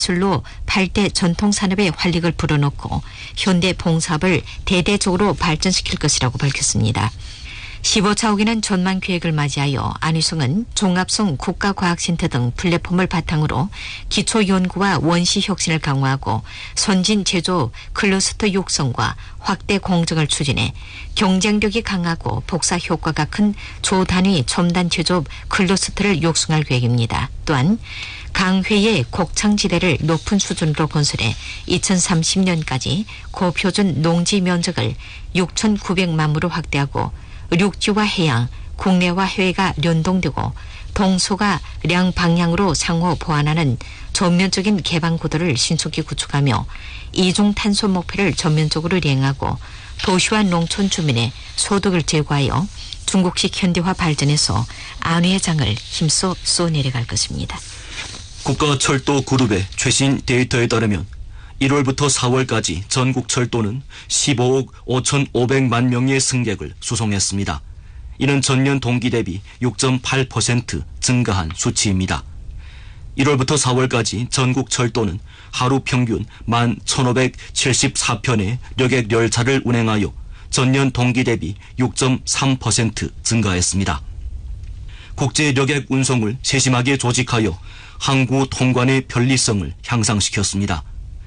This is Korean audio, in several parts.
기술로 8대 전통 산업의 활력을 불어넣고 현대 봉사업을 대대적으로 발전시킬 것이라고 밝혔습니다. 15차 ok에는 전망 계획을 맞이하여 안희성은 종합성 국가과학센터 등 플랫폼을 바탕으로 기초 연구와 원시 혁신을 강화하고 선진 제조 클러스터 육성과 확대 공정을 추진해 경쟁력이 강하고 복사 효과가 큰 조단위 첨단 제조업 클러스터를 육성할 계획입니다. 또한 강회의 곡창지대를 높은 수준으로 건설해 2030년까지 고표준 농지 면적을 6,900만 무로 확대하고 육지와 해양, 국내와 해외가 연동되고 동서가 량 방향으로 상호 보완하는 전면적인 개방 구도를 신속히 구축하며 이중탄소 목표를 전면적으로 이행하고 도시와 농촌 주민의 소득을 제고하여 중국식 현대화 발전에서 안위의 장을 힘써 쏘내려갈 것입니다. 국가철도그룹의 최신 데이터에 따르면 1월부터 4월까지 전국 철도는 15억 5,500만 명의 승객을 수송했습니다. 이는 전년 동기 대비 6.8% 증가한 수치입니다. 1월부터 4월까지 전국 철도는 하루 평균 11,574편의 여객 열차를 운행하여 전년 동기 대비 6.3% 증가했습니다. 국제 여객 운송을 세심하게 조직하여 항구 통관의 편리성을 향상시켰습니다.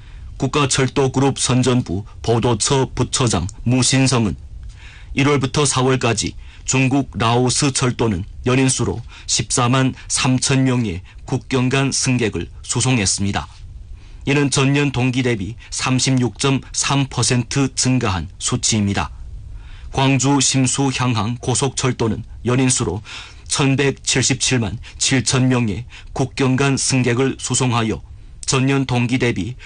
국가철도그룹 선전부 보도처 부처장 무신성은 1월부터 4월까지 중국 라오스 철도는 연인수로 14만 3천 명의 국경 간 승객을 수송했습니다. 이는 전년 동기 대비 36.3% 증가한 수치입니다. 광주 심수 향항 고속철도는 연인수로 1,177만 7천 명의 국경 간 승객을 수송하여 전년 동기 대비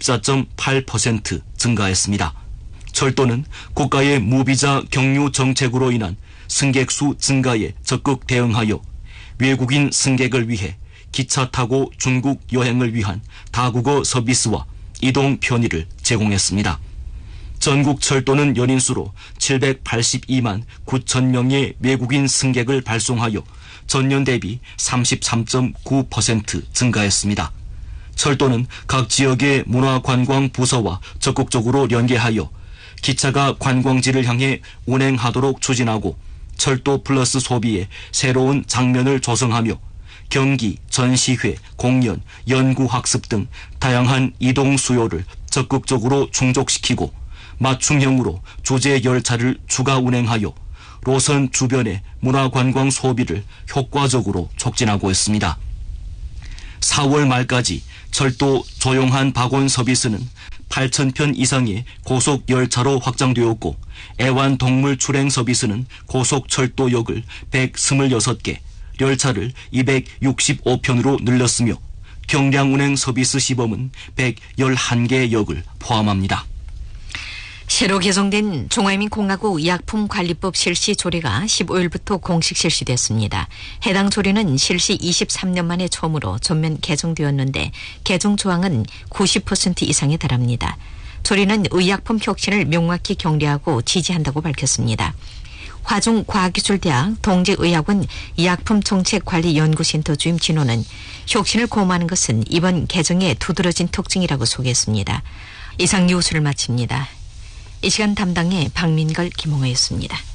14.8% 증가했습니다. 철도는 국가의 무비자 경유 정책으로 인한 승객 수 증가에 적극 대응하여 외국인 승객을 위해 기차 타고 중국 여행을 위한 다국어 서비스와 이동 편의를 제공했습니다. 전국 철도는 연인수로 782만 9천 명의 외국인 승객을 발송하여 전년 대비 33.9% 증가했습니다. 철도는 각 지역의 문화관광부서와 적극적으로 연계하여 기차가 관광지를 향해 운행하도록 추진하고 철도 플러스 소비의 새로운 장면을 조성하며 경기, 전시회, 공연, 연구학습 등 다양한 이동 수요를 적극적으로 충족시키고 맞춤형으로 주제 열차를 추가 운행하여 노선 주변의 문화관광 소비를 효과적으로 촉진하고 있습니다. 4월 말까지 철도 조용한 바곤 서비스는 8,000편 이상의 고속 열차로 확장되었고 애완동물 출행 서비스는 고속철도역을 126개, 열차를 265편으로 늘렸으며 경량 운행 서비스 시범은 111개 역을 포함합니다. 새로 개정된 중화민공화국 약품관리법 실시 조례가 15일부터 공식 실시됐습니다. 해당 조례는 실시 23년 만에 처음으로 전면 개정되었는데 개정 조항은 90% 이상에 달합니다. 조례는 의약품 혁신을 명확히 격려하고 지지한다고 밝혔습니다. 화중과학기술대학 동직의학원 약품정책관리연구센터 주임 진호는 혁신을 고마하는 것은 이번 개정의 두드러진 특징이라고 소개했습니다. 이상 뉴스를 마칩니다. 이 시간 담당의 박민걸, 김홍호였습니다.